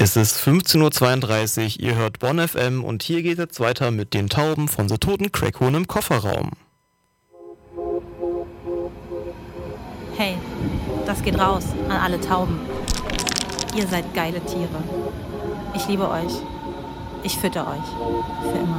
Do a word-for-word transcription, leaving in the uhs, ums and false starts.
Es ist fünfzehn Uhr zweiunddreißig, ihr hört Bonn F M und hier geht es weiter mit den Tauben von The Toten Crackhorn im Kofferraum. Hey, das geht raus an alle Tauben. Ihr seid geile Tiere. Ich liebe euch. Ich fütter euch. Für immer.